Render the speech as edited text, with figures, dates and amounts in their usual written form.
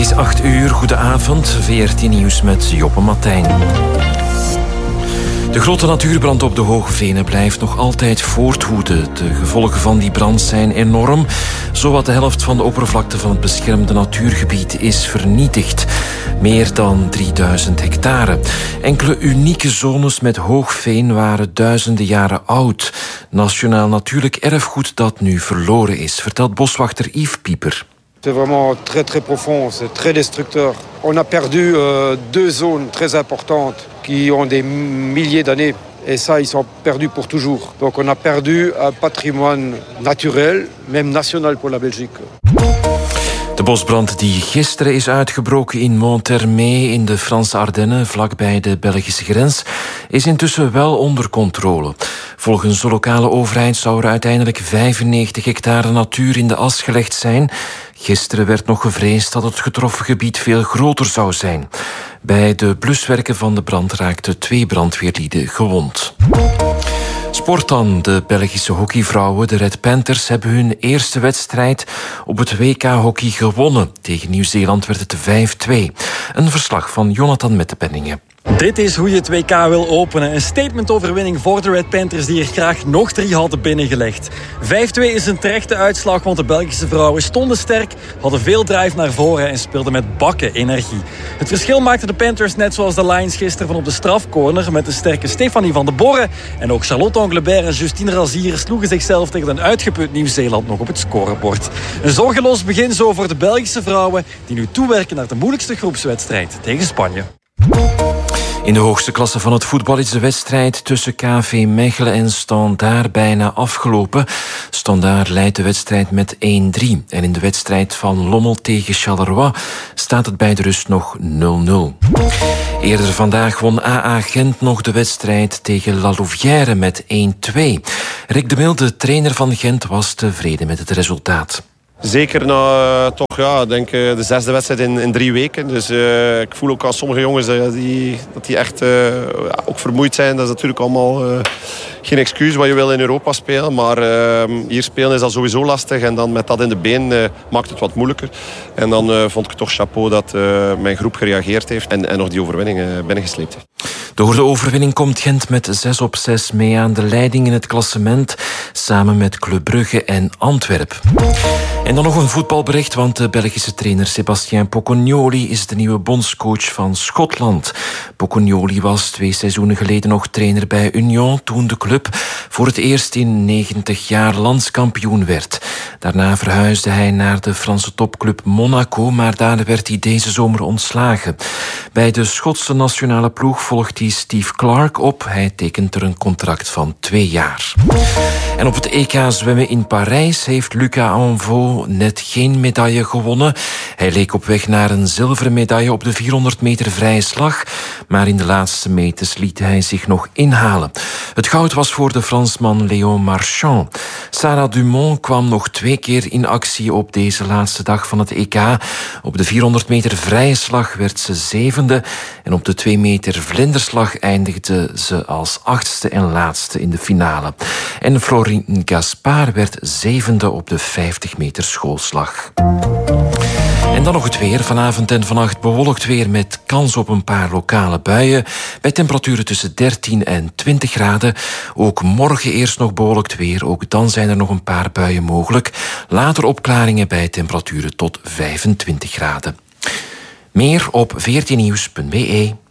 is 8:00, goedenavond, VRT Nieuws met Joppe Martijn. De grote natuurbrand op de Hoge Venen blijft nog altijd voortwoeden. De gevolgen van die brand zijn enorm. Zowat de helft van de oppervlakte van het beschermde natuurgebied is vernietigd. Meer dan 3000 hectare. Enkele unieke zones met hoog veen waren duizenden jaren oud. Nationaal natuurlijk erfgoed dat nu verloren is, vertelt boswachter Yves Pieper. C'est vraiment très très profond, c'est très destructeur. On a perdu deux zones très importantes qui ont des milliers d'années. Et ça, ils sont perdus pour toujours. Donc on a perdu un patrimoine naturel, même national pour la Belgique. De bosbrand die gisteren is uitgebroken in Monthermé in de Franse Ardennen, vlakbij de Belgische grens, is intussen wel onder controle. Volgens de lokale overheid zou er uiteindelijk 95 hectare natuur in de as gelegd zijn. Gisteren werd nog gevreesd dat het getroffen gebied veel groter zou zijn. Bij de bluswerken van de brand raakten 2 brandweerlieden gewond. Sport dan. De Belgische hockeyvrouwen, de Red Panthers, hebben hun eerste wedstrijd op het WK-hockey gewonnen. Tegen Nieuw-Zeeland werd het 5-2. Een verslag van Jonathan Mettepenningen. Dit is hoe je het WK wil openen. Een statement-overwinning voor de Red Panthers die er graag nog 3 hadden binnengelegd. 5-2 is een terechte uitslag, want de Belgische vrouwen stonden sterk, hadden veel drive naar voren en speelden met bakken energie. Het verschil maakten de Panthers net zoals de Lions gisteren van op de strafcorner met de sterke Stefanie van de Borre. En ook Charlotte Anglebert en Justine Razier sloegen zichzelf tegen een uitgeput Nieuw-Zeeland nog op het scorebord. Een zorgeloos begin zo voor de Belgische vrouwen die nu toewerken naar de moeilijkste groepswedstrijd tegen Spanje. In de hoogste klasse van het voetbal is de wedstrijd tussen KV Mechelen en Standaard bijna afgelopen. Standaard leidt de wedstrijd met 1-3. En in de wedstrijd van Lommel tegen Charleroi staat het bij de rust nog 0-0. Eerder vandaag won AA Gent nog de wedstrijd tegen La Louvière met 1-2. Rick de Mil, de trainer van Gent, was tevreden met het resultaat. Zeker na denk de 6e wedstrijd in 3 weken. Dus ik voel ook aan sommige jongens dat die echt ook vermoeid zijn. Dat is natuurlijk allemaal geen excuus wat je wil in Europa spelen. Maar hier spelen is al sowieso lastig. En dan met dat in de been maakt het wat moeilijker. En dan vond ik toch chapeau dat mijn groep gereageerd heeft. En nog die overwinning binnengesleept heeft. Door de overwinning komt Gent met 6-6 mee aan de leiding in het klassement, samen met Club Brugge en Antwerp. En dan nog een voetbalbericht, want de Belgische trainer Sébastien Pocognoli is de nieuwe bondscoach van Schotland. Pocognoli was 2 seizoenen geleden nog trainer bij Union, toen de club voor het eerst in 90 jaar landskampioen werd. Daarna verhuisde hij naar de Franse topclub Monaco, maar daar werd hij deze zomer ontslagen. Bij de Schotse nationale ploeg volgt hij Steve Clark op. Hij tekent er een contract van 2 jaar. En op het EK zwemmen in Parijs heeft Lucas Anvaux net geen medaille gewonnen. Hij leek op weg naar een zilveren medaille op de 400 meter vrije slag, maar in de laatste meters liet hij zich nog inhalen. Het goud was voor de Fransman Léon Marchand. Sarah Dumont kwam nog 2 keer in actie op deze laatste dag van het EK. Op de 400 meter vrije slag werd ze 7e en op de 2 meter vlinderslag eindigde ze als 8e en laatste in de finale. En Florine Gaspard werd 7e op de 50 meter schoolslag. En dan nog het weer. Vanavond en vannacht bewolkt weer met kans op een paar lokale buien. Bij temperaturen tussen 13 en 20 graden. Ook morgen eerst nog bewolkt weer. Ook dan zijn er nog een paar buien mogelijk. Later opklaringen bij temperaturen tot 25 graden. Meer op vrtnieuws.be.